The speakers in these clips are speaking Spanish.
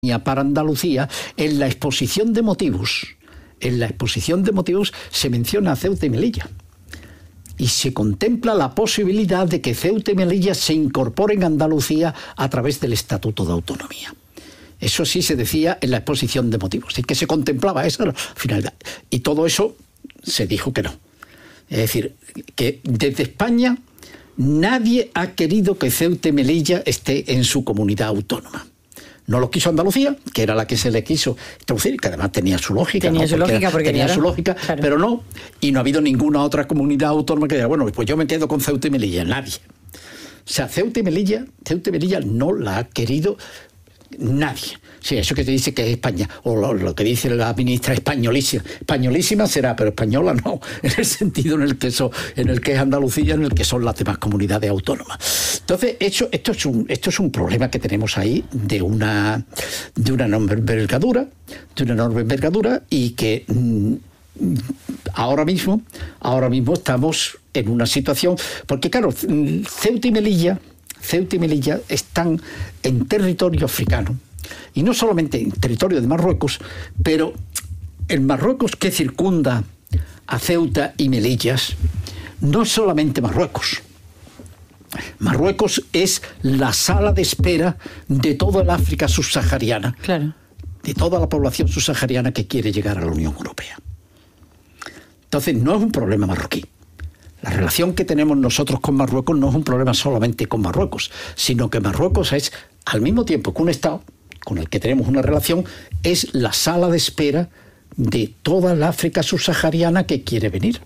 para Andalucía, en la exposición de motivos se menciona a Ceuta y Melilla. Y se contempla la posibilidad de que Ceuta y Melilla se incorporen a Andalucía a través del Estatuto de Autonomía. Eso sí se decía en la exposición de motivos, y que se contemplaba esa finalidad. Y todo eso se dijo que no. Es decir, que desde España nadie ha querido que Ceuta y Melilla esté en su comunidad autónoma. No lo quiso Andalucía, que era la que se le quiso introducir, que además tenía su lógica. Tenía su lógica, claro. Pero no, y no ha habido ninguna otra comunidad autónoma que diga, bueno, pues yo me quedo con Ceuta y Melilla. Nadie. O sea, Ceuta y Melilla no la ha querido nadie. Sí, eso que te dice que es España, o lo que dice la ministra españolísima. Españolísima será, pero española no, en el sentido en el que es Andalucía, en el que son las demás comunidades autónomas. Entonces, esto es un problema que tenemos ahí de una enorme envergadura y que ahora mismo estamos en una situación, porque claro, Ceuta y Melilla están en territorio africano, y no solamente en territorio de Marruecos, pero el Marruecos que circunda a Ceuta y Melilla no es solamente Marruecos. Marruecos es la sala de espera de toda el África subsahariana, claro, de toda la población subsahariana que quiere llegar a la Unión Europea. Entonces no es un problema marroquí. La relación que tenemos nosotros con Marruecos no es un problema solamente con Marruecos, sino que Marruecos es, al mismo tiempo que un Estado con el que tenemos una relación, es la sala de espera de toda la África subsahariana que quiere venir.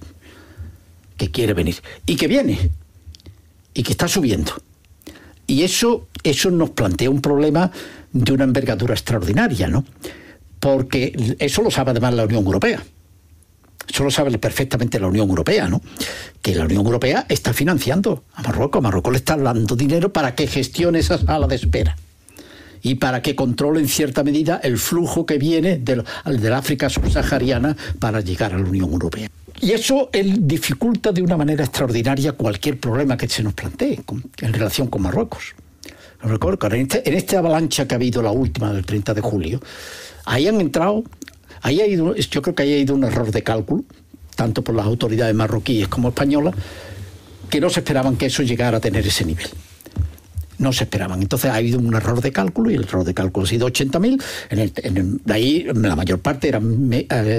Y que viene. Y que está subiendo. Y eso nos plantea un problema de una envergadura extraordinaria, ¿no? Porque eso lo sabe además la Unión Europea. Eso lo sabe perfectamente la Unión Europea, ¿no? Que la Unión Europea está financiando a Marruecos. A Marruecos le está dando dinero para que gestione esa sala de espera y para que controle en cierta medida el flujo que viene de la África subsahariana para llegar a la Unión Europea. Y eso dificulta de una manera extraordinaria cualquier problema que se nos plantee en relación con Marruecos. Recuerdo que en esta avalancha que ha habido, la última del 30 de julio, ahí han entrado. Yo creo que ahí ha ido un error de cálculo, tanto por las autoridades marroquíes como españolas, que no se esperaban que eso llegara a tener ese nivel. No se esperaban. Entonces ha habido un error de cálculo, y el error de cálculo ha sido 80.000. De ahí la mayor parte eran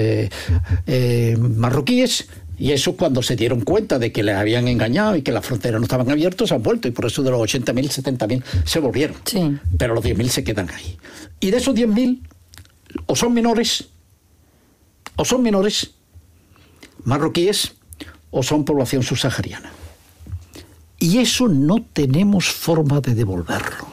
marroquíes, y eso, cuando se dieron cuenta de que les habían engañado y que las fronteras no estaban abiertas, han vuelto, y por eso de los 80.000, 70.000 se volvieron. Sí. Pero los 10.000 se quedan ahí. Y de esos 10.000, o son menores marroquíes, o son población subsahariana. Y eso no tenemos forma de devolverlos.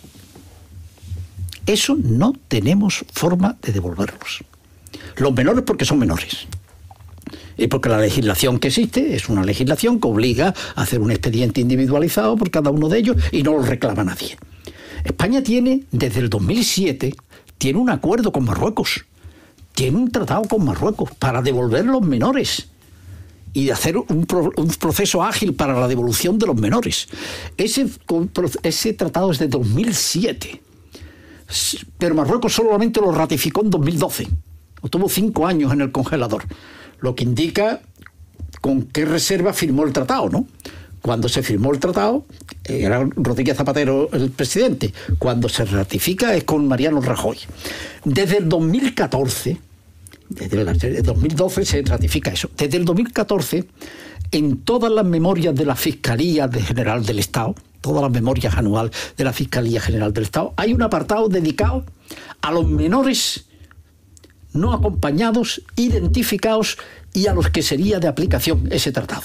Los menores porque son menores. Y porque la legislación que existe es una legislación que obliga a hacer un expediente individualizado por cada uno de ellos y no lo reclama nadie. España tiene, desde el 2007, tiene un acuerdo con Marruecos. Tiene un tratado con Marruecos para devolver los menores y de hacer un proceso ágil para la devolución de los menores. Ese tratado es de 2007, pero Marruecos solamente lo ratificó en 2012. Tuvo 5 años en el congelador, lo que indica con qué reserva firmó el tratado, ¿no? Cuando se firmó el tratado, era Rodríguez Zapatero el presidente. Cuando se ratifica es con Mariano Rajoy. Desde el 2014... Desde el 2012 se ratifica eso. Desde el 2014, en todas las memorias de la Fiscalía General del Estado, todas las memorias anuales de la Fiscalía General del Estado, hay un apartado dedicado a los menores no acompañados, identificados, y a los que sería de aplicación ese tratado.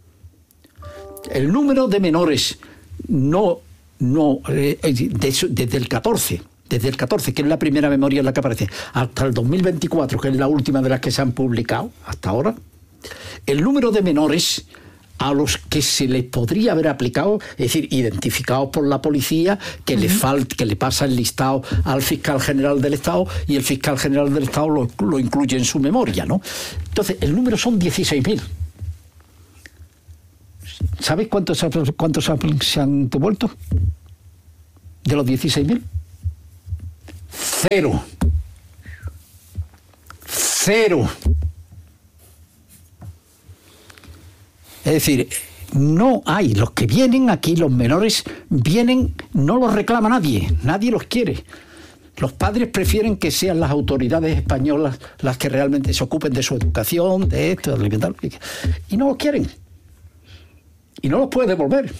El número de menores desde el 14, que es la primera memoria en la que aparece, hasta el 2024, que es la última de las que se han publicado hasta ahora, el número de menores a los que se les podría haber aplicado, es decir, identificados por la policía, que le pasa el listado al fiscal general del Estado, y el fiscal general del Estado lo incluye en su memoria, ¿no? Entonces, el número son 16.000. ¿Sabéis cuántos se han devuelto? De los 16.000. Cero. Es decir, no hay, los que vienen aquí, los menores, vienen, no los reclama nadie los quiere. Los padres prefieren que sean las autoridades españolas las que realmente se ocupen de su educación, de esto, de alimentar, y no los quieren. Y no los puede devolver.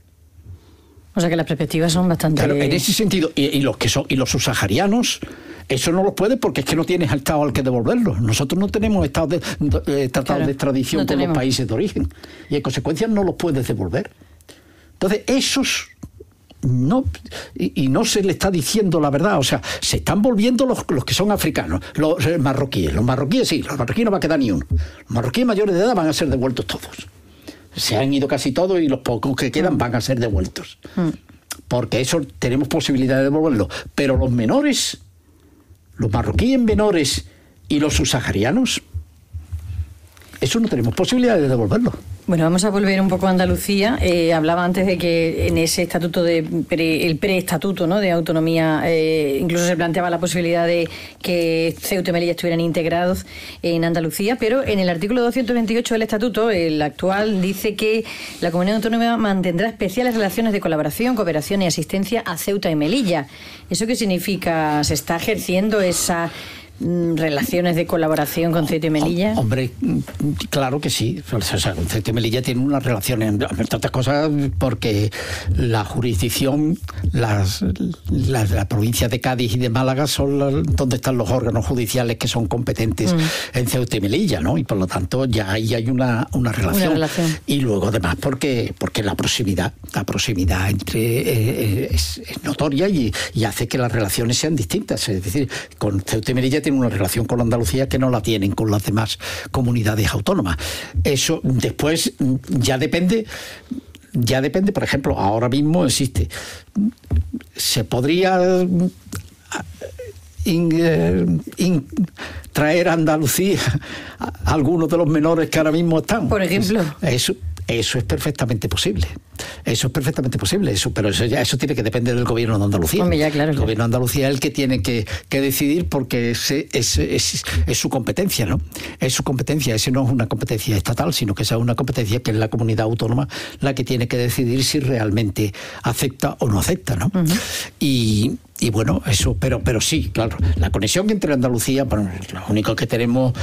O sea que las perspectivas son bastante... Claro, en ese sentido, y los subsaharianos, eso no los puede porque es que no tienes Estado al que devolverlos. Nosotros no tenemos tratados de extradición con los países de origen. Y en consecuencia no los puedes devolver. Entonces, esos... No, y no se le está diciendo la verdad, o sea, se están volviendo los que son africanos, los marroquíes sí, los marroquíes no va a quedar ni uno. Los marroquíes mayores de edad van a ser devueltos todos. Se han ido casi todos y los pocos que quedan van a ser devueltos. Porque eso tenemos posibilidad de devolverlo. Pero los menores, los marroquíes menores y los subsaharianos, eso no tenemos posibilidad de devolverlo. Bueno, vamos a volver un poco a Andalucía. Hablaba antes de que en ese estatuto, el preestatuto, ¿no?, de autonomía, incluso se planteaba la posibilidad de que Ceuta y Melilla estuvieran integrados en Andalucía, pero en el artículo 228 del estatuto, el actual, dice que la comunidad autónoma mantendrá especiales relaciones de colaboración, cooperación y asistencia a Ceuta y Melilla. ¿Eso qué significa? ¿Se está ejerciendo esa relaciones de colaboración con Ceuta y Melilla? Hombre, claro que sí. O sea, con Ceuta y Melilla tienen unas relaciones, entre otras cosas, porque la jurisdicción, la provincia de Cádiz y de Málaga son donde están los órganos judiciales que son competentes en Ceuta y Melilla, ¿no? Y por lo tanto ya ahí hay una relación. Y luego además porque la proximidad entre es notoria y hace que las relaciones sean distintas. Es decir, con Ceuta y Melilla tiene una relación con Andalucía que no la tienen con las demás comunidades autónomas. Eso después ya depende, por ejemplo, ahora mismo existe. Se podría traer a Andalucía a algunos de los menores que ahora mismo están. Por ejemplo. Eso es perfectamente posible. Pero eso tiene que depender del gobierno de Andalucía. Hombre, ya, claro, el gobierno de Andalucía es el que tiene que decidir, porque es su competencia, ¿no? Es su competencia. Ese no es una competencia estatal, sino que esa es una competencia que es la comunidad autónoma la que tiene que decidir si realmente acepta o no acepta, ¿no? Y bueno, eso, pero sí, claro, la conexión entre Andalucía, bueno, lo único que tenemos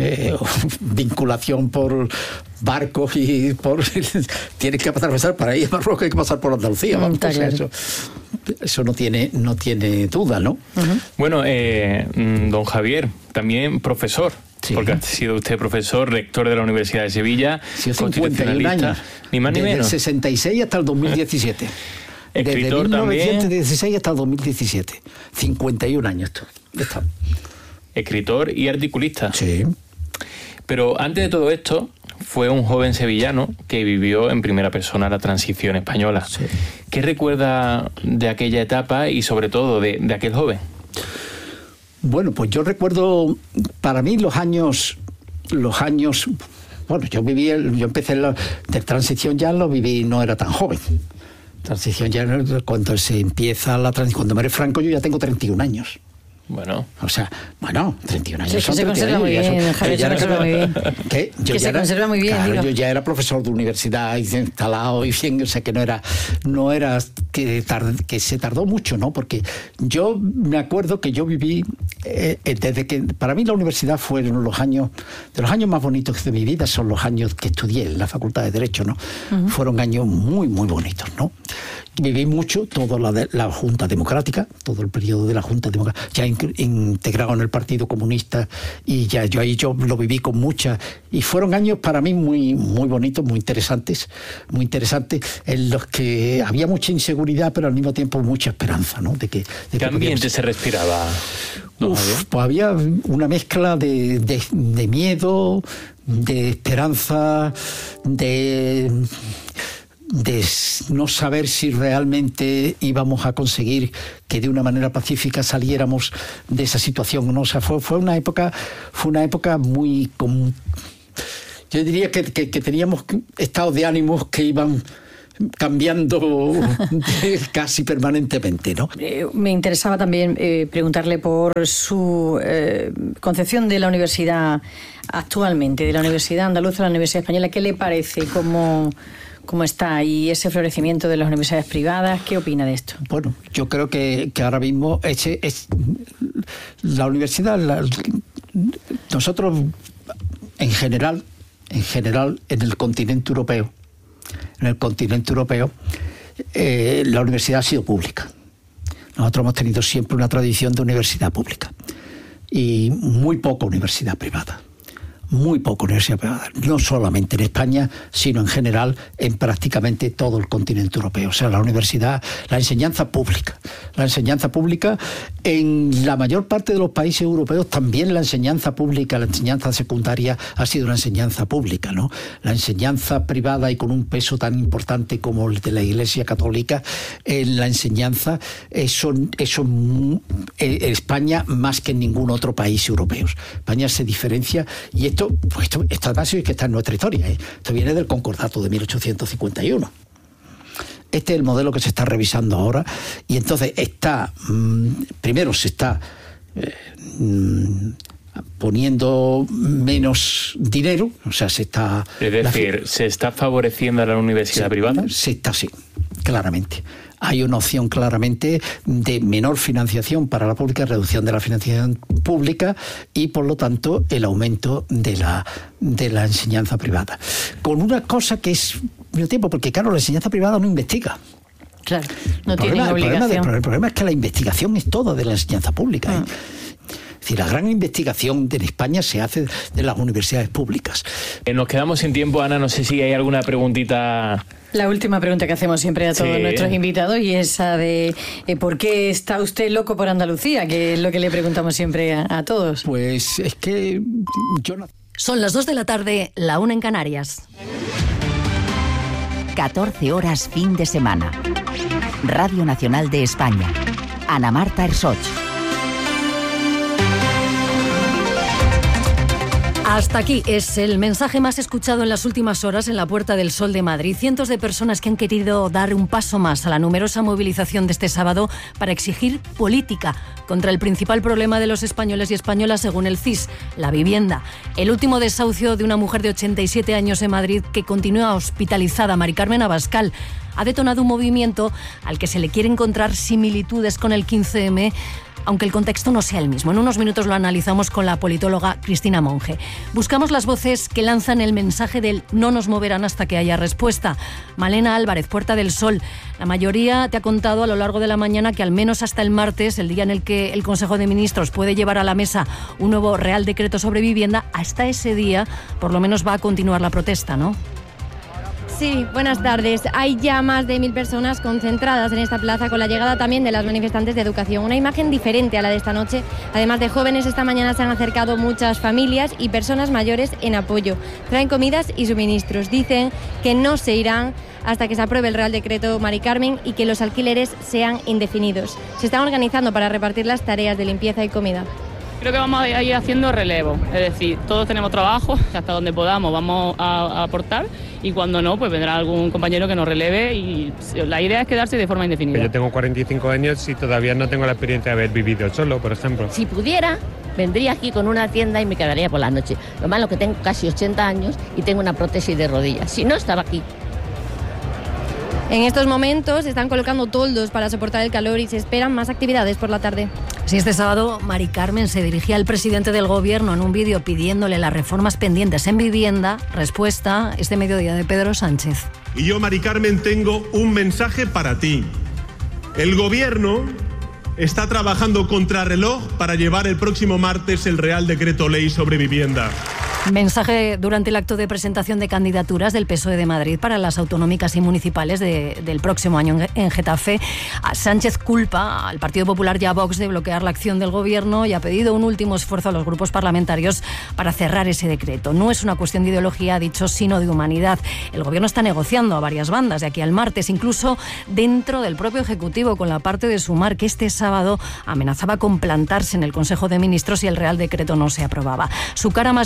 vinculación por barcos y por tienes que pasar para ir a Marruecos, hay que pasar por Andalucía, vamos, pues claro. Eso no tiene duda, ¿no? Bueno, don Javier, también profesor. Sí. Porque ha sido usted profesor, rector de la Universidad de Sevilla, sí, 51 años, ni más ni menos. Desde el 66 hasta el 2017. Escritor desde 1916 también. hasta el 2017. 51 años esto. Escritor y articulista. Sí. Pero antes de todo esto, fue un joven sevillano que vivió en primera persona la transición española. Sí. ¿Qué recuerda de aquella etapa y sobre todo de aquel joven? Bueno, pues yo recuerdo, para mí los años, bueno, yo empecé de transición, ya lo viví, no era tan joven. Transición ya, cuando se empieza la transición, cuando muere Franco, yo ya tengo 31 años. Bueno. O sea, 31 años. Sí, son 31 años. Se conserva muy bien, Javier, se conserva muy bien. Claro, yo ya era profesor de universidad instalado y bien, o sea que no era que se tardó mucho, ¿no? Porque yo me acuerdo que yo viví desde que para mí la universidad fueron los años más bonitos de mi vida, son los años que estudié en la Facultad de Derecho, ¿no? Fueron años muy, muy bonitos, ¿no? Viví mucho toda la Junta Democrática, todo el periodo de la Junta Democrática, ya integrado en el Partido Comunista, y ya yo lo viví con mucha, y fueron años para mí muy, muy bonitos, muy interesantes, en los que había mucha inseguridad, pero al mismo tiempo mucha esperanza, ¿no? ¿Qué ambiente se respiraba? Pues había una mezcla de miedo, de esperanza, de no saber si realmente íbamos a conseguir que de una manera pacífica saliéramos de esa situación, ¿no? O sea, fue una época muy yo diría que teníamos estados de ánimos que iban cambiando casi permanentemente, ¿no? Me interesaba también preguntarle por su concepción de la universidad actualmente, de la Universidad Andaluza, la Universidad Española. ¿Qué le parece? ¿Cómo está? Y ese florecimiento de las universidades privadas, ¿qué opina de esto? Bueno, yo creo que ahora mismo la universidad, nosotros en general, en el continente europeo, la universidad ha sido pública. Nosotros hemos tenido siempre una tradición de universidad pública y muy poca universidad privada. Muy poca universidad privada, no solamente en España, sino en general en prácticamente todo el continente europeo. O sea, la enseñanza pública en la mayor parte de los países europeos, también la enseñanza pública, la enseñanza secundaria ha sido una enseñanza pública, ¿no? La enseñanza privada, y con un peso tan importante como el de la Iglesia Católica en la enseñanza, eso en España más que en ningún otro país europeo. España se diferencia, y esto además es que está en nuestra historia, ¿eh? Esto viene del Concordato de 1851. Este es el modelo que se está revisando ahora, y entonces primero se está poniendo menos dinero, o sea, se está... Es decir, ¿se está favoreciendo a la universidad privada? Se está, sí, claramente. Hay una opción claramente de menor financiación para la pública, reducción de la financiación pública y, por lo tanto, el aumento de la enseñanza privada. Con una cosa que es medio tiempo, porque claro, la enseñanza privada no investiga. Claro, no tiene obligación. El problema es que la investigación es toda de la enseñanza pública. Es decir, la gran investigación en España se hace de las universidades públicas. Nos quedamos sin tiempo, Ana, no sé si hay alguna preguntita... La última pregunta que hacemos siempre a todos nuestros invitados, y esa de ¿por qué está usted loco por Andalucía? Que es lo que le preguntamos siempre a todos. Pues es que yo no... Son las 2 de la tarde, la 1 en Canarias. 14 horas fin de semana. Radio Nacional de España. Ana Marta Ersoch. Hasta aquí es el mensaje más escuchado en las últimas horas en la Puerta del Sol de Madrid. Cientos de personas que han querido dar un paso más a la numerosa movilización de este sábado para exigir política contra el principal problema de los españoles y españolas, según el CIS, la vivienda. El último desahucio de una mujer de 87 años en Madrid que continúa hospitalizada, Mari Carmen Abascal, ha detonado un movimiento al que se le quiere encontrar similitudes con el 15M, aunque el contexto no sea el mismo. En unos minutos lo analizamos con la politóloga Cristina Monge. Buscamos las voces que lanzan el mensaje del no nos moverán hasta que haya respuesta. Malena Álvarez, Puerta del Sol. La mayoría te ha contado a lo largo de la mañana que al menos hasta el martes, el día en el que el Consejo de Ministros puede llevar a la mesa un nuevo Real Decreto sobre vivienda, hasta ese día por lo menos va a continuar la protesta, ¿no? Sí, buenas tardes. Hay ya más de 1000 personas concentradas en esta plaza, con la llegada también de las manifestantes de educación. Una imagen diferente a la de esta noche. Además de jóvenes, esta mañana se han acercado muchas familias y personas mayores en apoyo. Traen comidas y suministros. Dicen que no se irán hasta que se apruebe el Real Decreto Mari Carmen y que los alquileres sean indefinidos. Se están organizando para repartir las tareas de limpieza y comida. Creo que vamos a ir haciendo relevo, es decir, todos tenemos trabajo, hasta donde podamos vamos a aportar, y cuando no, pues vendrá algún compañero que nos releve, y la idea es quedarse de forma indefinida. Yo tengo 45 años y todavía no tengo la experiencia de haber vivido solo, por ejemplo. Si pudiera, vendría aquí con una tienda y me quedaría por la noche. Lo malo que tengo casi 80 años y tengo una prótesis de rodillas. Si no, estaba aquí. En estos momentos se están colocando toldos para soportar el calor y se esperan más actividades por la tarde. Sí, este sábado Mari Carmen se dirigía al presidente del Gobierno en un vídeo pidiéndole las reformas pendientes en vivienda. Respuesta este mediodía de Pedro Sánchez. Y yo, Mari Carmen, tengo un mensaje para ti. El Gobierno está trabajando contrarreloj para llevar el próximo martes el Real Decreto Ley sobre vivienda. Mensaje durante el acto de presentación de candidaturas del PSOE de Madrid para las autonómicas y municipales del próximo año en Getafe. Sánchez culpa al Partido Popular y a Vox de bloquear la acción del Gobierno y ha pedido un último esfuerzo a los grupos parlamentarios para cerrar ese decreto. No es una cuestión de ideología, ha dicho, sino de humanidad. El Gobierno está negociando a varias bandas de aquí al martes, incluso dentro del propio Ejecutivo, con la parte de Sumar, que este sábado amenazaba con plantarse en el Consejo de Ministros si el Real Decreto no se aprobaba. Su cara más visible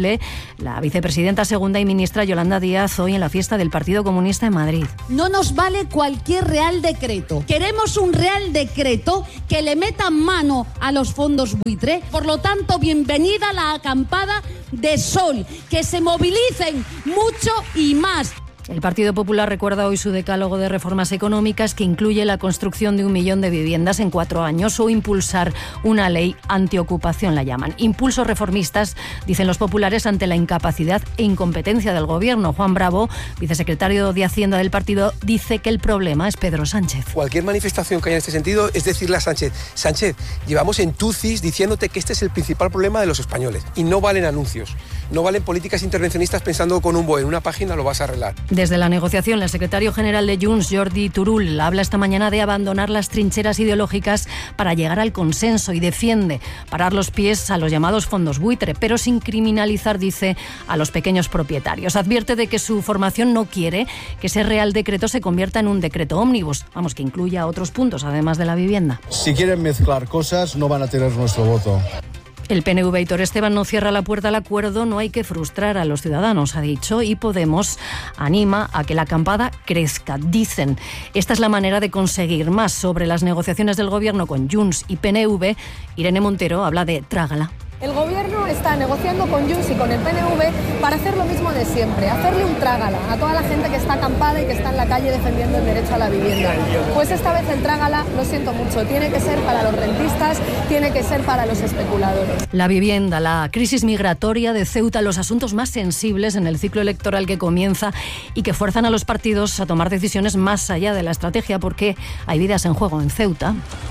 inadmisible la vicepresidenta segunda y ministra Yolanda Díaz hoy en la fiesta del Partido Comunista en Madrid. No nos vale cualquier real decreto. Queremos un real decreto que le meta mano a los fondos buitre. Por lo tanto, bienvenida la acampada de Sol. Que se movilicen mucho y más. El Partido Popular recuerda hoy su decálogo de reformas económicas que incluye la construcción de 1 millón de viviendas en 4 años o impulsar una ley antiocupación, la llaman. Impulsos reformistas, dicen los populares, ante la incapacidad e incompetencia del Gobierno. Juan Bravo, vicesecretario de Hacienda del partido, dice que el problema es Pedro Sánchez. Cualquier manifestación que haya en este sentido es decirle a Sánchez: Sánchez, llevamos en tucis diciéndote que este es el principal problema de los españoles y no valen anuncios, no valen políticas intervencionistas pensando con un BOE en una página lo vas a arreglar. Desde la negociación, el secretario general de Junts, Jordi Turull, habla esta mañana de abandonar las trincheras ideológicas para llegar al consenso y defiende parar los pies a los llamados fondos buitre, pero sin criminalizar, dice, a los pequeños propietarios. Advierte de que su formación no quiere que ese Real Decreto se convierta en un decreto ómnibus, vamos, que incluya otros puntos, además de la vivienda. Si quieren mezclar cosas, no van a tener nuestro voto. El PNV Aitor Esteban no cierra la puerta al acuerdo, no hay que frustrar a los ciudadanos, ha dicho, y Podemos anima a que la acampada crezca. Dicen, esta es la manera de conseguir más. Sobre las negociaciones del Gobierno con Junts y PNV, Irene Montero habla de trágala. El Gobierno está negociando con Junts y con el PNV para hacer lo mismo de siempre, hacerle un trágala a toda la gente que está acampada y que está en la calle defendiendo el derecho a la vivienda. Pues esta vez el trágala, lo siento mucho, tiene que ser para los rentistas, tiene que ser para los especuladores. La vivienda, la crisis migratoria de Ceuta, los asuntos más sensibles en el ciclo electoral que comienza y que fuerzan a los partidos a tomar decisiones más allá de la estrategia, porque hay vidas en juego en Ceuta.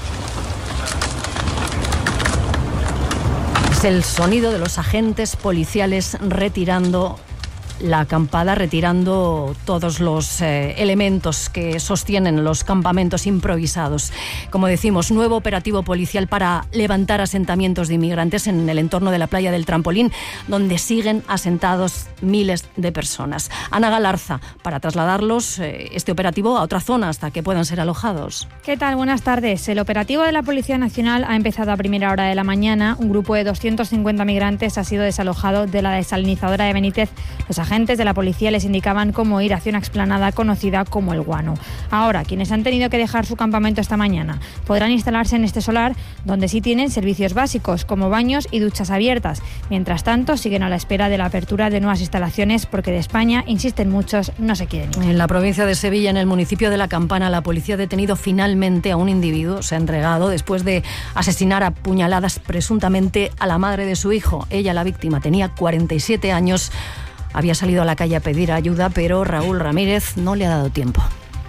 Es el sonido de los agentes policiales retirando la acampada, retirando todos los elementos que sostienen los campamentos improvisados. Como decimos, nuevo operativo policial para levantar asentamientos de inmigrantes en el entorno de la playa del Trampolín, donde siguen asentados miles de personas. Ana Galarza, para trasladarlos, este operativo, a otra zona hasta que puedan ser alojados. ¿Qué tal? Buenas tardes. El operativo de la Policía Nacional ha empezado a primera hora de la mañana. Un grupo de 250 migrantes ha sido desalojado de la desalinizadora de Benítez. Los agentes de la policía les indicaban cómo ir hacia una explanada conocida como El Guano. Ahora, quienes han tenido que dejar su campamento esta mañana podrán instalarse en este solar, donde sí tienen servicios básicos como baños y duchas abiertas. Mientras tanto, siguen a la espera de la apertura de nuevas instalaciones, porque de España, insisten muchos, no se quieren ir. En la provincia de Sevilla, en el municipio de La Campana, la policía ha detenido finalmente a un individuo. Se ha entregado después de asesinar a puñaladas presuntamente a la madre de su hijo. Ella, la víctima, tenía 47 años. Había salido a la calle a pedir ayuda, pero Raúl Ramírez no le ha dado tiempo.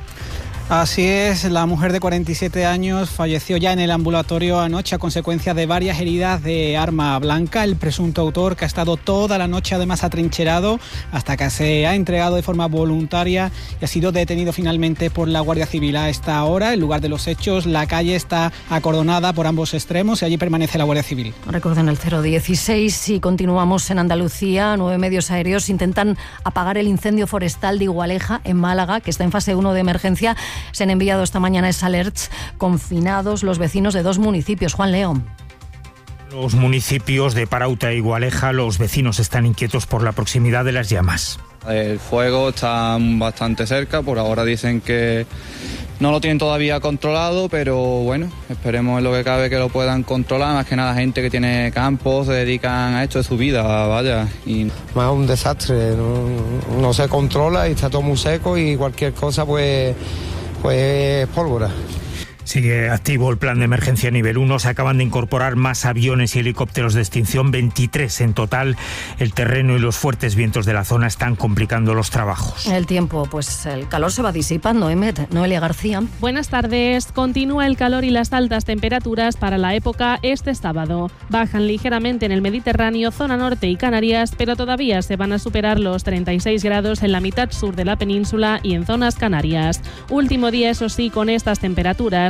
Así es, la mujer de 47 años falleció ya en el ambulatorio anoche a consecuencia de varias heridas de arma blanca. El presunto autor, que ha estado toda la noche además atrincherado hasta que se ha entregado de forma voluntaria y ha sido detenido finalmente por la Guardia Civil. A esta hora, el lugar de los hechos, la calle está acordonada por ambos extremos y allí permanece la Guardia Civil. Recuerden el 016 y continuamos en Andalucía. 9 medios aéreos intentan apagar el incendio forestal de Igualeja, en Málaga, que está en fase 1 de emergencia. Se han enviado esta mañana alerts, confinados los vecinos de 2 municipios. Juan León. Los municipios de Parauta e Igualeja, los vecinos están inquietos por la proximidad de las llamas. El fuego está bastante cerca, por ahora dicen que no lo tienen todavía controlado, pero bueno, esperemos en lo que cabe que lo puedan controlar. Más que nada gente que tiene campos, se dedican a esto de su vida, vaya. Y más un desastre, no se controla y está todo muy seco y cualquier cosa pues pólvora. Sigue activo el plan de emergencia nivel 1. Se acaban de incorporar más aviones y helicópteros de extinción, 23 en total. El terreno y los fuertes vientos de la zona están complicando los trabajos. El tiempo, pues el calor se va disipando. Noelia García. Buenas tardes. Continúa el calor y las altas temperaturas para la época este sábado. Bajan ligeramente en el Mediterráneo, zona norte y Canarias, pero todavía se van a superar los 36 grados en la mitad sur de la península y en zonas canarias. Último día, eso sí, con estas temperaturas.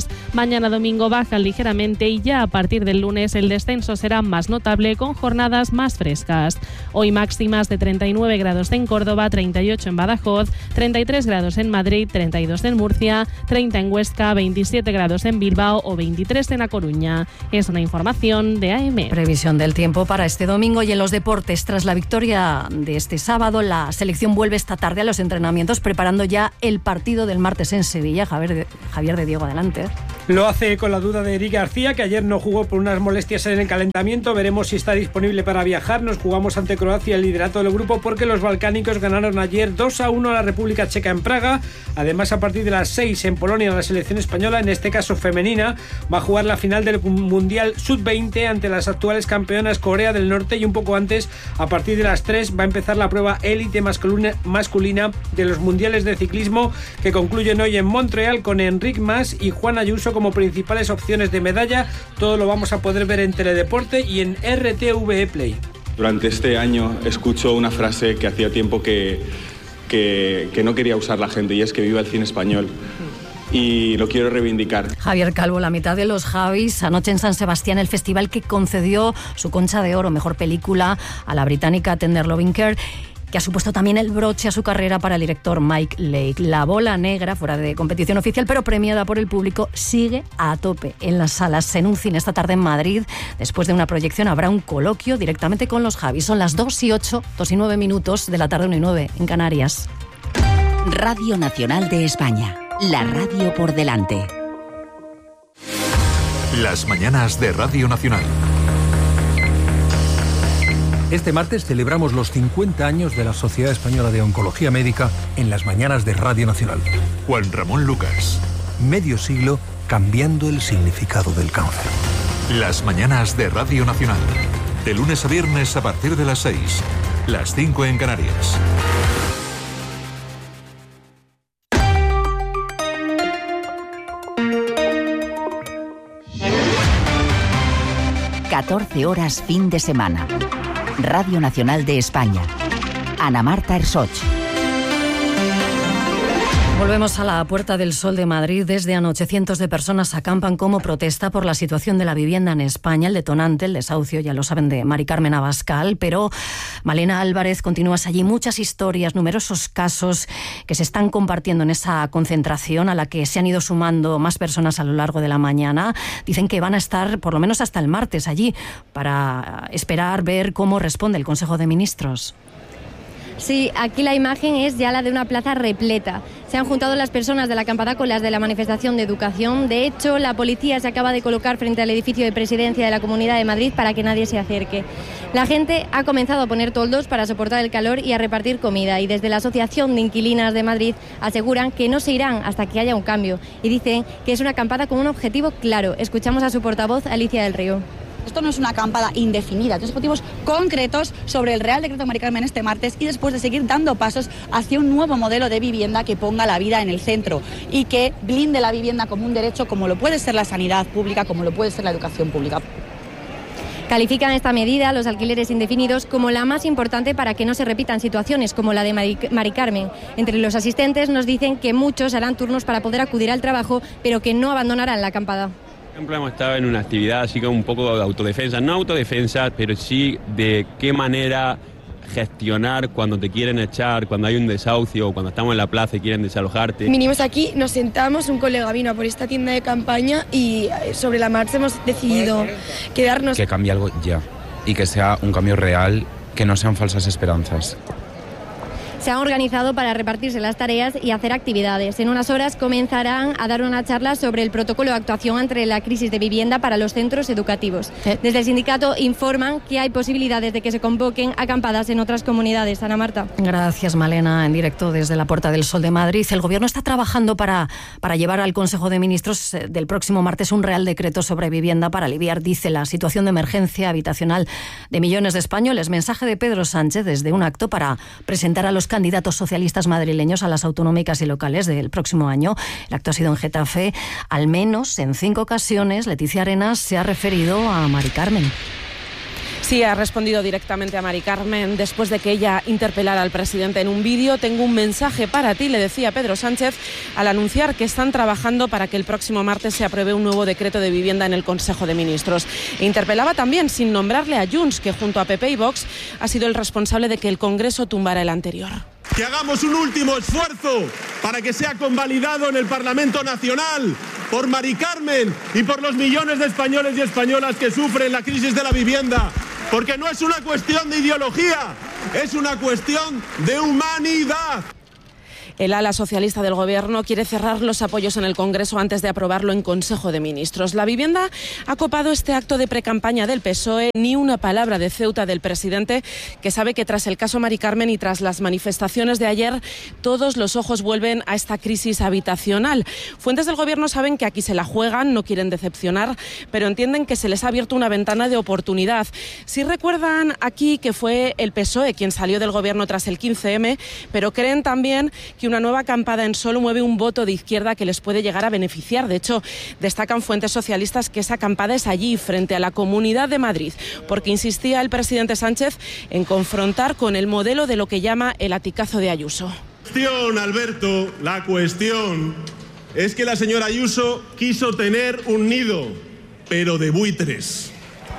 grados. Mañana domingo bajan ligeramente y ya a partir del lunes el descenso será más notable con jornadas más frescas. Hoy máximas de 39 grados en Córdoba, 38 en Badajoz, 33 grados en Madrid, 32 en Murcia, 30 en Huesca, 27 grados en Bilbao o 23 en A Coruña. Es una información de AM. Previsión del tiempo para este domingo. Y en los deportes, tras la victoria de este sábado, la selección vuelve esta tarde a los entrenamientos preparando ya el partido del martes en Sevilla. Javier de Diego, adelante. Lo hace con la duda de Eric García, que ayer no jugó por unas molestias en el calentamiento. Veremos si está disponible para viajar. Nos jugamos ante Croacia el liderato del grupo porque los balcánicos ganaron ayer 2-1 a la República Checa en Praga. Además, a partir de las 6 en Polonia, la selección española, en este caso femenina, va a jugar la final del Mundial Sub-20 ante las actuales campeonas Corea del Norte, y un poco antes, a partir de las 3, va a empezar la prueba élite masculina de los mundiales de ciclismo, que concluyen hoy en Montreal con Enric Mas y Juan Ayuso como principales opciones de medalla. Todo lo vamos a poder ver en Teledeporte y en RTVE Play. Durante este año escucho una frase que hacía tiempo que no quería usar la gente, y es que viva el cine español. Y lo quiero reivindicar. Javier Calvo, la mitad de los Javis, anoche en San Sebastián, el festival que concedió su Concha de Oro, mejor película, a la británica Tender Loving Care, que ha supuesto también el broche a su carrera para el director Mike Leigh. La bola negra, fuera de competición oficial, pero premiada por el público, sigue a tope en las salas. En un cine esta tarde en Madrid, después de una proyección, habrá un coloquio directamente con los Javis. Son las 2:08, 2:09 de la tarde, 1:09 en Canarias. Radio Nacional de España. La radio por delante. Las mañanas de Radio Nacional. Este martes celebramos los 50 años de la Sociedad Española de Oncología Médica en las mañanas de Radio Nacional. Juan Ramón Lucas. Medio siglo cambiando el significado del cáncer. Las mañanas de Radio Nacional. De lunes a viernes a partir de las 6. Las 5 en Canarias. ...14 fin de semana. Radio Nacional de España. Ana Marta Ersoch. Volvemos a la Puerta del Sol de Madrid. Desde anoche cientos de personas acampan como protesta por la situación de la vivienda en España. El detonante, el desahucio, ya lo saben, de Mari Carmen Abascal. Pero, Malena Álvarez, continúas allí. Muchas historias, numerosos casos que se están compartiendo en esa concentración a la que se han ido sumando más personas a lo largo de la mañana. Dicen que van a estar por lo menos hasta el martes allí para esperar, ver cómo responde el Consejo de Ministros. Sí, aquí la imagen es ya la de una plaza repleta. Se han juntado las personas de la acampada con las de la manifestación de educación. De hecho, la policía se acaba de colocar frente al edificio de presidencia de la Comunidad de Madrid para que nadie se acerque. La gente ha comenzado a poner toldos para soportar el calor y a repartir comida. Y desde la Asociación de Inquilinas de Madrid aseguran que no se irán hasta que haya un cambio. Y dicen que es una acampada con un objetivo claro. Escuchamos a su portavoz, Alicia del Río. Esto no es una acampada indefinida, tenemos objetivos concretos sobre el Real Decreto Mari Carmen este martes y después de seguir dando pasos hacia un nuevo modelo de vivienda que ponga la vida en el centro y que blinde la vivienda como un derecho, como lo puede ser la sanidad pública, como lo puede ser la educación pública. Califican esta medida, los alquileres indefinidos, como la más importante para que no se repitan situaciones como la de Mari Carmen. Entre los asistentes nos dicen que muchos harán turnos para poder acudir al trabajo, pero que no abandonarán la acampada. Por ejemplo, hemos estado en una actividad así como un poco de autodefensa, no autodefensa, pero sí de qué manera gestionar cuando te quieren echar, cuando hay un desahucio o cuando estamos en la plaza y quieren desalojarte. Vinimos aquí, nos sentamos, un colega vino a por esta tienda de campaña y sobre la marcha hemos decidido quedarnos. Que cambie algo ya y que sea un cambio real, que no sean falsas esperanzas. Se han organizado para repartirse las tareas y hacer actividades. En unas horas comenzarán a dar una charla sobre el protocolo de actuación ante la crisis de vivienda para los centros educativos. Desde el sindicato informan que hay posibilidades de que se convoquen acampadas en otras comunidades. Ana Marta. Gracias, Malena. En directo desde la Puerta del Sol de Madrid. El Gobierno está trabajando para llevar al Consejo de Ministros del próximo martes un Real Decreto sobre vivienda para aliviar, dice, la situación de emergencia habitacional de millones de españoles. Mensaje de Pedro Sánchez desde un acto para presentar a los candidatos socialistas madrileños a las autonómicas y locales del próximo año. El acto ha sido en Getafe. Al menos en 5 ocasiones Leticia Arenas se ha referido a Mari Carmen. Sí, ha respondido directamente a Mari Carmen después de que ella interpelara al presidente en un vídeo. Tengo un mensaje para ti, le decía Pedro Sánchez, al anunciar que están trabajando para que el próximo martes se apruebe un nuevo decreto de vivienda en el Consejo de Ministros. E interpelaba también, sin nombrarle a Junts, que junto a PP y Vox ha sido el responsable de que el Congreso tumbara el anterior. Que hagamos un último esfuerzo para que sea convalidado en el Parlamento Nacional por Mari Carmen y por los millones de españoles y españolas que sufren la crisis de la vivienda, porque no es una cuestión de ideología, es una cuestión de humanidad. El ala socialista del Gobierno quiere cerrar los apoyos en el Congreso antes de aprobarlo en Consejo de Ministros. La vivienda ha copado este acto de precampaña del PSOE. Ni una palabra de Ceuta del presidente, que sabe que tras el caso Mari Carmen y tras las manifestaciones de ayer, todos los ojos vuelven a esta crisis habitacional. Fuentes del Gobierno saben que aquí se la juegan, no quieren decepcionar, pero entienden que se les ha abierto una ventana de oportunidad. Sí recuerdan aquí que fue el PSOE quien salió del Gobierno tras el 15M, pero creen también que una nueva acampada en Sol mueve un voto de izquierda que les puede llegar a beneficiar. De hecho, destacan fuentes socialistas que esa acampada es allí, frente a la Comunidad de Madrid, porque insistía el presidente Sánchez en confrontar con el modelo de lo que llama el aticazo de Ayuso. Alberto, la cuestión es que la señora Ayuso quiso tener un nido, pero de buitres.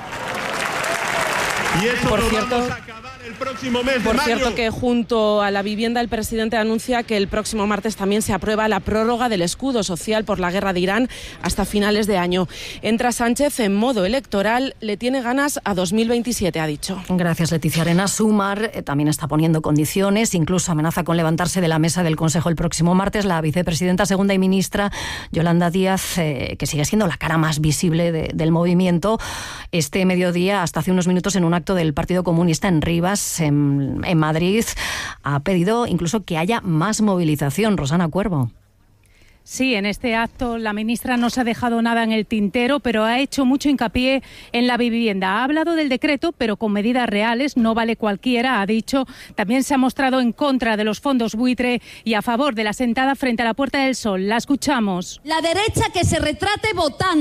Y eso por lo cierto, vamos a acabar el próximo mes de Por mayo. cierto, que junto a la vivienda el presidente anuncia que el próximo martes también se aprueba la prórroga del escudo social por la guerra de Irán hasta finales de año. Entra Sánchez en modo electoral, le tiene ganas a 2027, ha dicho. Gracias, Leticia Arenas. Sumar también está poniendo condiciones, incluso amenaza con levantarse de la mesa del Consejo el próximo martes. La vicepresidenta segunda y ministra Yolanda Díaz, que sigue siendo la cara más visible del movimiento, este mediodía, hasta hace unos minutos, en un acto del Partido Comunista en Rivas, en Madrid, ha pedido incluso que haya más movilización. Rosana Cuervo. Sí, en este acto la ministra no se ha dejado nada en el tintero, pero ha hecho mucho hincapié en la vivienda. Ha hablado del decreto, pero con medidas reales, no vale cualquiera, ha dicho. También se ha mostrado en contra de los fondos buitre y a favor de la sentada frente a la Puerta del Sol. La escuchamos. La derecha que se retrate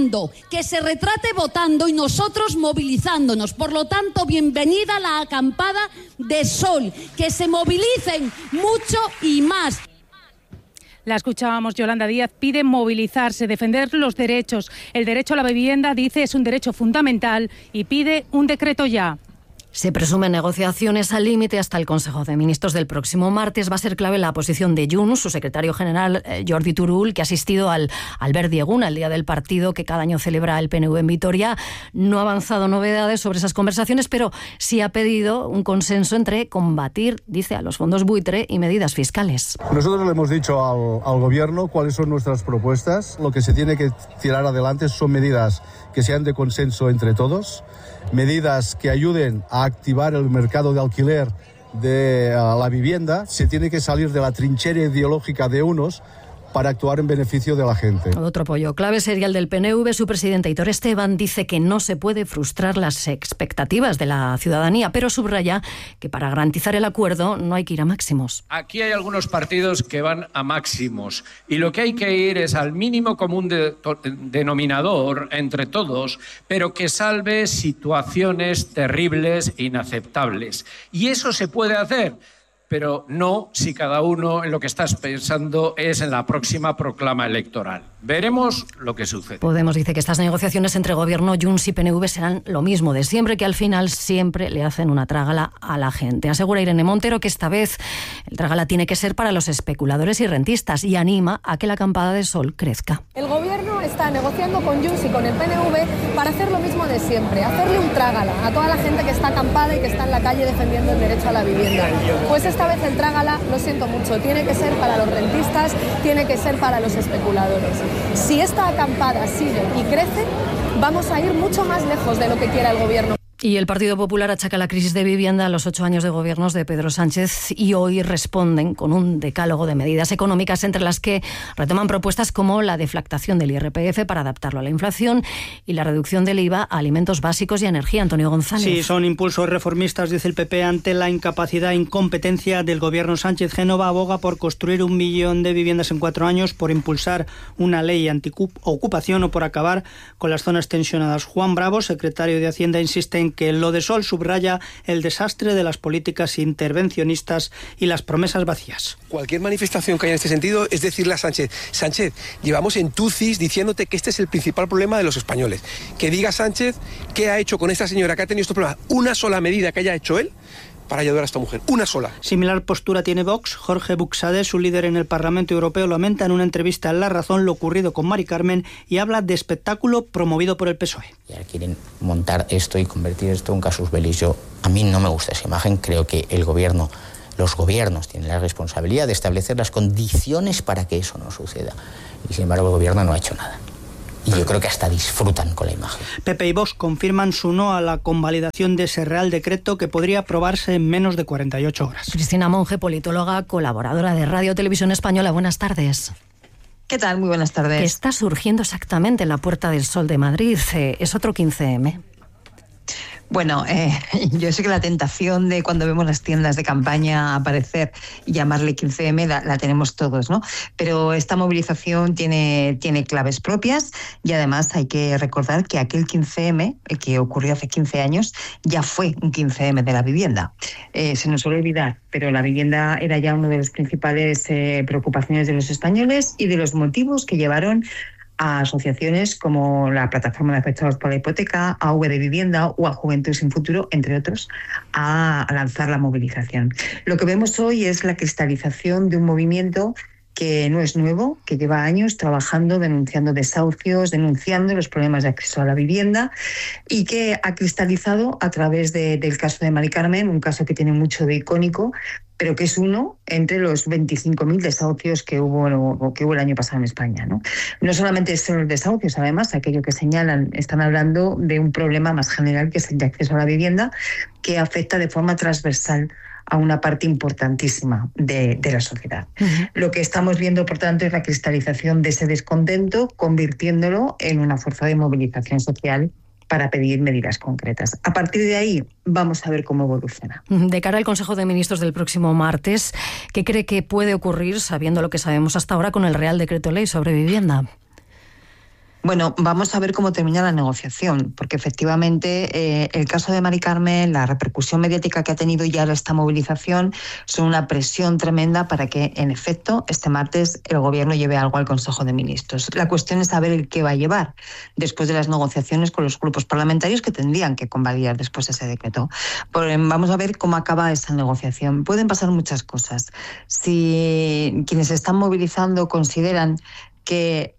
votando y nosotros movilizándonos. Por lo tanto, bienvenida la acampada de Sol. Que se movilicen mucho y más. La escuchábamos, Yolanda Díaz pide movilizarse, defender los derechos. El derecho a la vivienda, dice, es un derecho fundamental y pide un decreto ya. Se presumen negociaciones al límite hasta el Consejo de Ministros del próximo martes. Va a ser clave la posición de Junts, su secretario general Jordi Turull, que ha asistido al Verdi Eguna, el día del partido que cada año celebra el PNV en Vitoria. No ha avanzado novedades sobre esas conversaciones, pero sí ha pedido un consenso entre combatir, dice, a los fondos buitre y medidas fiscales. Nosotros le hemos dicho al Gobierno cuáles son nuestras propuestas. Lo que se tiene que tirar adelante son medidas que sean de consenso entre todos, medidas que ayuden a activar el mercado de alquiler de la vivienda. Se tiene que salir de la trinchera ideológica de unos para actuar en beneficio de la gente. Otro apoyo clave sería el del PNV. Su presidente Aitor Esteban dice que no se puede frustrar las expectativas de la ciudadanía, pero subraya que para garantizar el acuerdo no hay que ir a máximos. Aquí hay algunos partidos que van a máximos y lo que hay que ir es al mínimo común denominador entre todos, pero que salve situaciones terribles e inaceptables. Y eso se puede hacer, pero no si cada uno en lo que estás pensando es en la próxima proclama electoral. Veremos lo que sucede. Podemos dice que estas negociaciones entre Gobierno, Junts y PNV serán lo mismo de siempre, que al final siempre le hacen una trágala a la gente. Asegura Irene Montero que esta vez el trágala tiene que ser para los especuladores y rentistas y anima a que la acampada de Sol crezca. El Gobierno está negociando con Junts y con el PNV para hacer lo mismo de siempre, hacerle un trágala a toda la gente que está acampada y que está en la calle defendiendo el derecho a la vivienda. Pues esta vez el trágala, lo siento mucho, tiene que ser para los rentistas, tiene que ser para los especuladores. Si esta acampada sigue y crece, vamos a ir mucho más lejos de lo que quiera el Gobierno. Y el Partido Popular achaca la crisis de vivienda a los 8 años de gobiernos de Pedro Sánchez y hoy responden con un decálogo de medidas económicas entre las que retoman propuestas como la deflactación del IRPF para adaptarlo a la inflación y la reducción del IVA a alimentos básicos y energía. Antonio González. Sí, son impulsos reformistas, dice el PP, ante la incapacidad e incompetencia del gobierno Sánchez. Génova aboga por construir 1 millón de viviendas en 4 años, por impulsar una ley antiocupación o por acabar con las zonas tensionadas. Juan Bravo, secretario de Hacienda, insiste en en que lo de Sol subraya el desastre de las políticas intervencionistas y las promesas vacías. Cualquier manifestación que haya en este sentido es decirle a Sánchez: Sánchez, llevamos en tucis diciéndote que este es el principal problema de los españoles. Que diga Sánchez qué ha hecho con esta señora que ha tenido estos problemas. Una sola medida que haya hecho él para ayudar a esta mujer, una sola. Similar postura tiene Vox. Jorge Buxadé, su líder en el Parlamento Europeo, lamenta en una entrevista en La Razón lo ocurrido con Mari Carmen y habla de espectáculo promovido por el PSOE. Ya quieren montar esto y convertir esto en un casus belli. A mí no me gusta esa imagen. Creo que los gobiernos tienen la responsabilidad de establecer las condiciones para que eso no suceda. Y sin embargo el gobierno no ha hecho nada. Y yo creo que hasta disfrutan con la imagen. PP y Vox confirman su no a la convalidación de ese Real Decreto que podría aprobarse en menos de 48 horas. Cristina Monge, politóloga, colaboradora de Radio Televisión Española. Buenas tardes. ¿Qué tal? Muy buenas tardes. ¿Qué está surgiendo exactamente en la Puerta del Sol de Madrid? ¿Es otro 15M? Bueno, yo sé que la tentación de cuando vemos las tiendas de campaña aparecer y llamarle 15M la tenemos todos, ¿no? Pero esta movilización tiene claves propias y además hay que recordar que aquel 15M, que ocurrió hace 15 años, ya fue un 15M de la vivienda. Se nos suele olvidar, pero la vivienda era ya una de las principales preocupaciones de los españoles y de los motivos que llevaron a asociaciones como la Plataforma de Afectados por la Hipoteca, a V de Vivienda o a Juventud Sin Futuro, entre otros, a lanzar la movilización. Lo que vemos hoy es la cristalización de un movimiento que no es nuevo, que lleva años trabajando, denunciando desahucios, denunciando los problemas de acceso a la vivienda y que ha cristalizado a través del caso de Mari Carmen, un caso que tiene mucho de icónico, pero que es uno entre los 25.000 desahucios que hubo el año pasado en España, ¿no? No solamente son los desahucios, además, aquello que señalan, están hablando de un problema más general que es el de acceso a la vivienda, que afecta de forma transversal a una parte importantísima de la sociedad. Uh-huh. Lo que estamos viendo, por tanto, es la cristalización de ese descontento, convirtiéndolo en una fuerza de movilización social para pedir medidas concretas. A partir de ahí, vamos a ver cómo evoluciona. De cara al Consejo de Ministros del próximo martes, ¿qué cree que puede ocurrir, sabiendo lo que sabemos hasta ahora, con el Real Decreto Ley sobre vivienda? Bueno, vamos a ver cómo termina la negociación, porque efectivamente el caso de Mari Carmen, la repercusión mediática que ha tenido ya esta movilización, son una presión tremenda para que, en efecto, este martes el Gobierno lleve algo al Consejo de Ministros. La cuestión es saber el qué va a llevar después de las negociaciones con los grupos parlamentarios que tendrían que convalidar después ese decreto. Vamos a ver cómo acaba esa negociación. Pueden pasar muchas cosas. Si quienes se están movilizando consideran que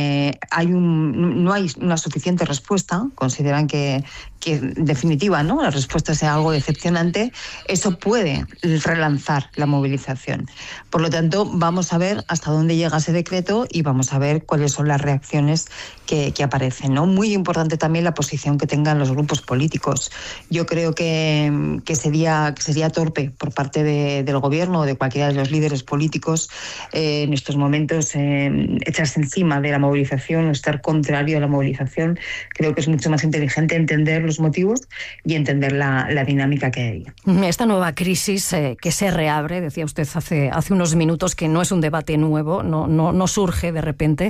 no hay una suficiente respuesta, consideran que en definitiva, ¿no?, la respuesta sea algo decepcionante, eso puede relanzar la movilización. Por lo tanto, vamos a ver hasta dónde llega ese decreto y vamos a ver cuáles son las reacciones que aparecen, ¿no? Muy importante también la posición que tengan los grupos políticos. Yo creo que sería torpe por parte del Gobierno o de cualquiera de los líderes políticos en estos momentos echarse encima de la movilización o estar contrario a la movilización. Creo que es mucho más inteligente entender los motivos y entender la dinámica que hay. Esta nueva crisis que se reabre, decía usted hace unos minutos que no es un debate nuevo, no surge de repente,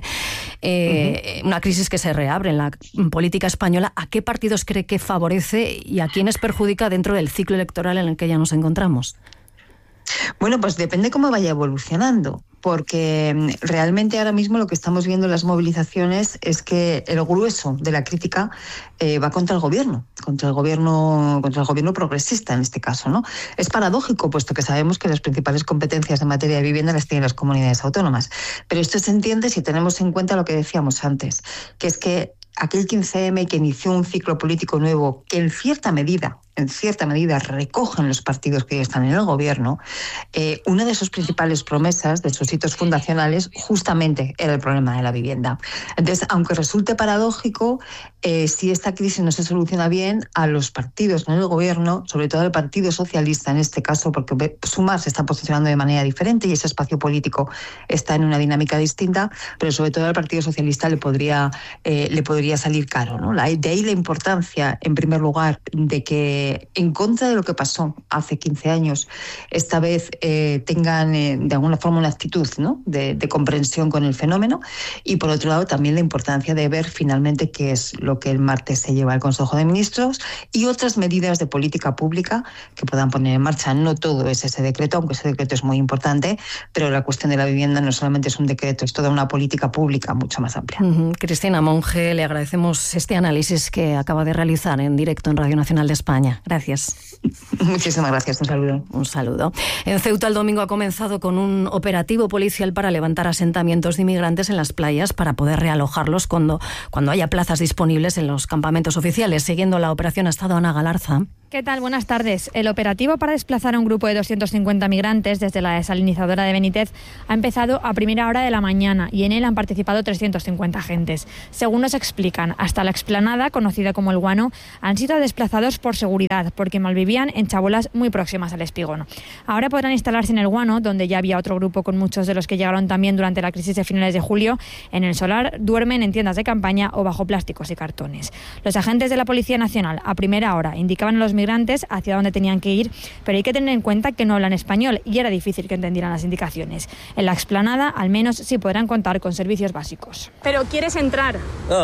una crisis que se reabre en la política española. ¿A qué partidos cree que favorece y a quiénes perjudica dentro del ciclo electoral en el que ya nos encontramos? Bueno, pues depende cómo vaya evolucionando, porque realmente ahora mismo lo que estamos viendo en las movilizaciones es que el grueso de la crítica va contra el gobierno progresista en este caso, ¿no? Es paradójico, puesto que sabemos que las principales competencias en materia de vivienda las tienen las comunidades autónomas, pero esto se entiende si tenemos en cuenta lo que decíamos antes, que es que aquel 15M que inició un ciclo político nuevo que en cierta medida recogen los partidos que ya están en el gobierno, una de sus principales promesas, de sus hitos fundacionales, justamente era el problema de la vivienda. Entonces, aunque resulte paradójico, si esta crisis no se soluciona bien, a los partidos en el gobierno, sobre todo al Partido Socialista en este caso, porque Sumar se está posicionando de manera diferente y ese espacio político está en una dinámica distinta, pero sobre todo al Partido Socialista le podría salir caro, ¿no? De ahí la importancia, en primer lugar, de que en contra de lo que pasó hace 15 años, esta vez tengan de alguna forma una actitud, ¿no?, de comprensión con el fenómeno, y por otro lado también la importancia de ver finalmente qué es lo que el martes se lleva al Consejo de Ministros y otras medidas de política pública que puedan poner en marcha. No todo es ese decreto, aunque ese decreto es muy importante, pero la cuestión de la vivienda no solamente es un decreto, es toda una política pública mucho más amplia. Cristina Monge, le agradecemos este análisis que acaba de realizar en directo en Radio Nacional de España. Gracias. Muchísimas gracias, un saludo. Un saludo. En Ceuta el domingo ha comenzado con un operativo policial para levantar asentamientos de inmigrantes en las playas para poder realojarlos cuando haya plazas disponibles en los campamentos oficiales. Siguiendo la operación ha estado Ana Galarza. ¿Qué tal? Buenas tardes. El operativo para desplazar a un grupo de 250 migrantes desde la desalinizadora de Benítez ha empezado a primera hora de la mañana y en él han participado 350 agentes. Según nos explican, hasta la explanada, conocida como El Guano, han sido desplazados por seguridad porque malvivían en chabolas muy próximas al Espigón. Ahora podrán instalarse en El Guano, donde ya había otro grupo con muchos de los que llegaron también durante la crisis de finales de julio. En el solar duermen en tiendas de campaña o bajo plásticos y cartones. Los agentes de la Policía Nacional a primera hora indicaban a los migrantes hacia dónde tenían que ir, pero hay que tener en cuenta que no hablan español y era difícil que entendieran las indicaciones. En la explanada, al menos, sí podrán contar con servicios básicos. ¿Pero quieres entrar?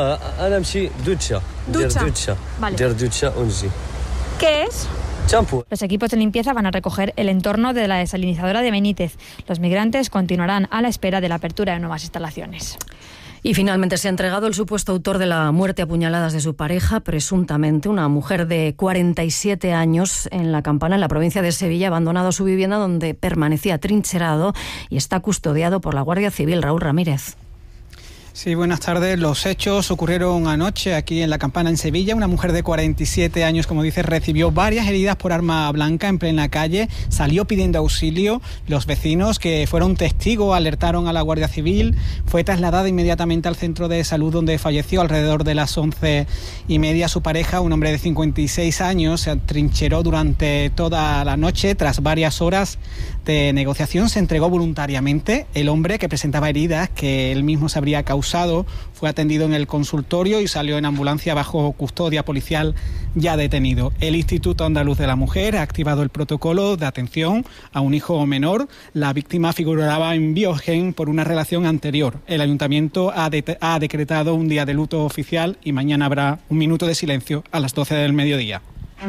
Ducha. Vale. Ducha. ¿Qué es? Champú. Los equipos de limpieza van a recoger el entorno de la desalinizadora de Benítez. Los migrantes continuarán a la espera de la apertura de nuevas instalaciones. Y finalmente se ha entregado el supuesto autor de la muerte a puñaladas de su pareja, presuntamente una mujer de 47 años en La Campana, en la provincia de Sevilla. Ha abandonado su vivienda donde permanecía trincherado y está custodiado por la Guardia Civil. Raúl Ramírez. Sí, buenas tardes. Los hechos ocurrieron anoche aquí en La Campana, en Sevilla. Una mujer de 47 años, como dices, recibió varias heridas por arma blanca en plena calle. Salió pidiendo auxilio. Los vecinos, que fueron testigos, alertaron a la Guardia Civil. Fue trasladada inmediatamente al centro de salud, donde falleció alrededor de las 11:30. Su pareja, un hombre de 56 años, se atrincheró durante toda la noche. Tras varias horas de negociación, se entregó voluntariamente. El hombre, que presentaba heridas que él mismo se habría causado, fue atendido en el consultorio y salió en ambulancia bajo custodia policial, ya detenido. El Instituto Andaluz de la Mujer ha activado el protocolo de atención a un hijo menor. La víctima figuraba en Biogen por una relación anterior. El ayuntamiento ha decretado un día de luto oficial y mañana habrá un minuto de silencio a las 12 del mediodía.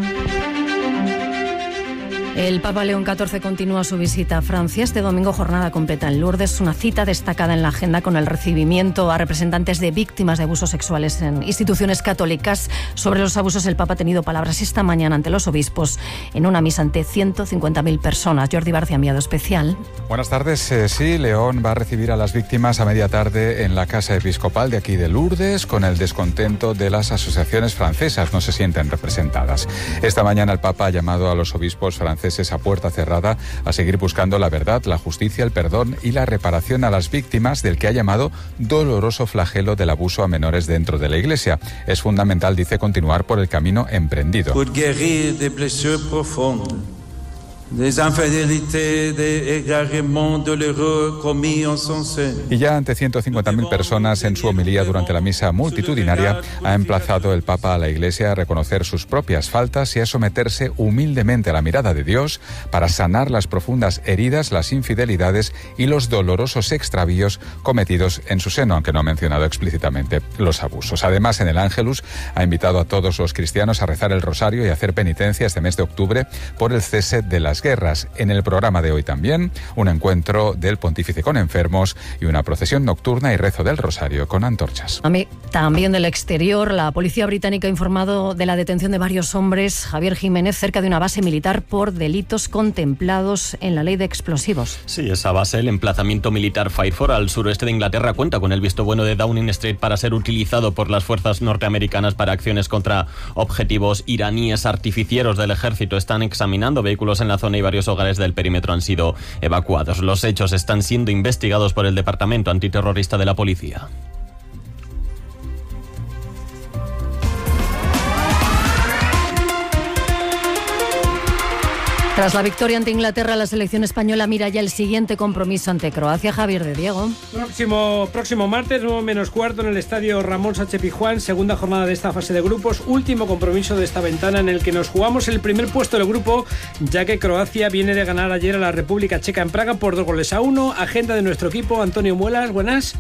El Papa León XIV continúa su visita a Francia. Este domingo, jornada completa en Lourdes, una cita destacada en la agenda con el recibimiento a representantes de víctimas de abusos sexuales en instituciones católicas. Sobre los abusos, el Papa ha tenido palabras esta mañana ante los obispos en una misa ante 150.000 personas. Jordi Barcia, enviado especial. Buenas tardes. Sí, León va a recibir a las víctimas a media tarde en la Casa Episcopal de aquí de Lourdes, con el descontento de las asociaciones francesas. No se sienten representadas. Esta mañana el Papa ha llamado a los obispos franceses a puerta cerrada a seguir buscando la verdad, la justicia, el perdón y la reparación a las víctimas del que ha llamado doloroso flagelo del abuso a menores dentro de la Iglesia. Es fundamental, dice, continuar por el camino emprendido. Pour guérir des blessures profondes, des infidélités, des égarements douloureux commis en son sein. Y ya ante 150.000 personas en su homilía durante la misa multitudinaria, ha emplazado el Papa a la Iglesia a reconocer sus propias faltas y a someterse humildemente a la mirada de Dios para sanar las profundas heridas, las infidelidades y los dolorosos extravíos cometidos en su seno, aunque no ha mencionado explícitamente los abusos. Además, en el Ángelus ha invitado a todos los cristianos a rezar el rosario y a hacer penitencia este mes de octubre por el cese de las guerras. En el programa de hoy también un encuentro del pontífice con enfermos y una procesión nocturna y rezo del rosario con antorchas. También del exterior, la policía británica ha informado de la detención de varios hombres, Javier Jiménez, cerca de una base militar por delitos contemplados en la ley de explosivos. Sí, esa base, el emplazamiento militar Fairford al suroeste de Inglaterra, cuenta con el visto bueno de Downing Street para ser utilizado por las fuerzas norteamericanas para acciones contra objetivos iraníes. Artificieros del ejército están examinando vehículos en la zona y varios hogares del perímetro han sido evacuados. Los hechos están siendo investigados por el Departamento Antiterrorista de la Policía. Tras la victoria ante Inglaterra, la selección española mira ya el siguiente compromiso ante Croacia. Javier de Diego. Próximo martes, 9:15 en el estadio Ramón Sánchez Pizjuán, segunda jornada de esta fase de grupos, último compromiso de esta ventana en el que nos jugamos el primer puesto del grupo, ya que Croacia viene de ganar ayer a la República Checa en Praga por 2-1. Agenda de nuestro equipo, Antonio Muelas, buenas.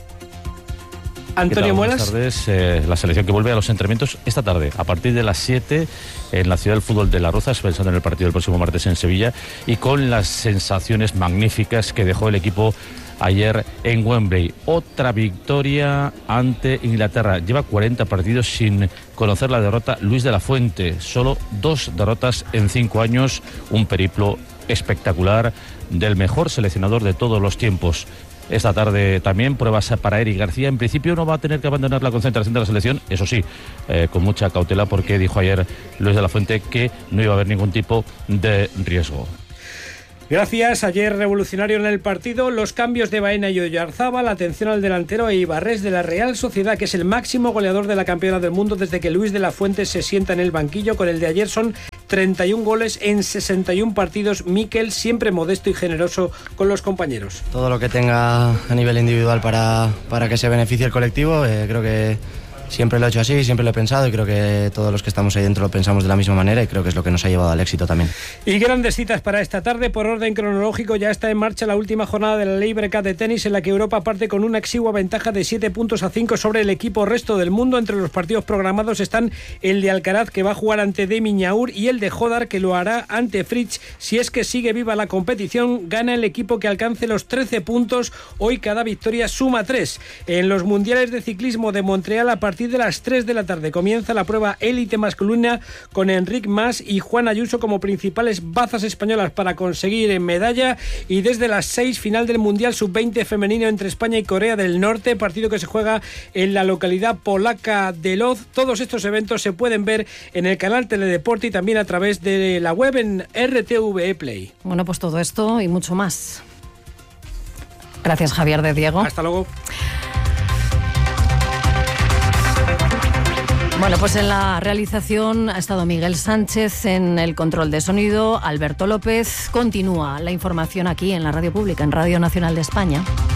Antonio Muelas. Buenas tardes. La selección que vuelve a los entrenamientos esta tarde, a partir de las 7 en la ciudad del fútbol de Las Rozas, pensando en el partido del próximo martes en Sevilla, y con las sensaciones magníficas que dejó el equipo ayer en Wembley. Otra victoria ante Inglaterra. Lleva 40 partidos sin conocer la derrota Luis de la Fuente. Solo 2 derrotas en 5 años. Un periplo espectacular del mejor seleccionador de todos los tiempos. Esta tarde también pruebas para Eric García. En principio no va a tener que abandonar la concentración de la selección, eso sí, con mucha cautela, porque dijo ayer Luis de la Fuente que no iba a haber ningún tipo de riesgo. Gracias. Ayer revolucionario en el partido, los cambios de Baena y Oyarzábal, la atención al delantero Ibarres de la Real Sociedad, que es el máximo goleador de la campeona del mundo desde que Luis de la Fuente se sienta en el banquillo. Con el de ayer son 31 goles en 61 partidos. Mikel, siempre modesto y generoso con los compañeros. Todo lo que tenga a nivel individual para que se beneficie el colectivo, creo que siempre lo he hecho así, siempre lo he pensado, y creo que todos los que estamos ahí dentro lo pensamos de la misma manera, y creo que es lo que nos ha llevado al éxito también. Y grandes citas para esta tarde. Por orden cronológico, ya está en marcha la última jornada de la Laver Cup de tenis, en la que Europa parte con una exigua ventaja de 7 puntos a 5 sobre el equipo resto del mundo. Entre los partidos programados están el de Alcaraz, que va a jugar ante Demi Ñaur, y el de Jodar, que lo hará ante Fritz. Si es que sigue viva la competición, gana el equipo que alcance los 13 puntos. Hoy cada victoria suma 3. En los mundiales de ciclismo de Montreal, a partir de las 3 de la tarde comienza la prueba élite masculina, con Enric Mas y Juan Ayuso como principales bazas españolas para conseguir medalla. Y desde las 6, final del Mundial Sub-20 femenino entre España y Corea del Norte, partido que se juega en la localidad polaca de Lodz. Todos estos eventos se pueden ver en el canal Teledeporte y también a través de la web en RTV Play. Bueno, pues todo esto y mucho más. Gracias, Javier de Diego. Hasta luego. Bueno, pues en la realización ha estado Miguel Sánchez, en el control de sonido Alberto López. Continúa la información aquí en la Radio Pública, en Radio Nacional de España.